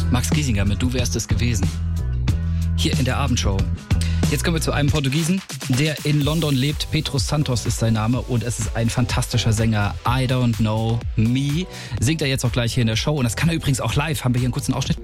Max Giesinger mit Du wärst es gewesen. Hier in der Abendshow. Jetzt kommen wir zu einem Portugiesen, der in London lebt. Petrus Santos ist sein Name und es ist ein fantastischer Sänger. I Don't Know Me. Singt er jetzt auch gleich hier in der Show. Und das kann er übrigens auch live. Haben wir hier einen kurzen Ausschnitt?